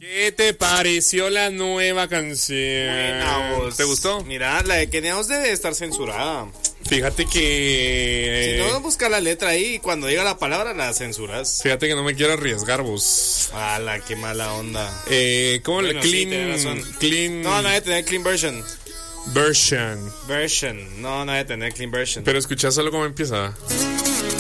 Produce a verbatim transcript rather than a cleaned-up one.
¿Qué te pareció la nueva canción? Buena voz. ¿Te gustó? Mira, la de Kenia Os debe estar censurada. Fíjate que... Si no, busca la letra ahí y cuando diga la palabra la censuras. Fíjate que no me quiero arriesgar, vos. Ala, qué mala onda. Eh, ¿Cómo Bueno, le sí, clean? tenés razón. Clean... No, no debe tener clean version. Version. Version. No, no debe tener clean version. Pero escuchá solo cómo empieza.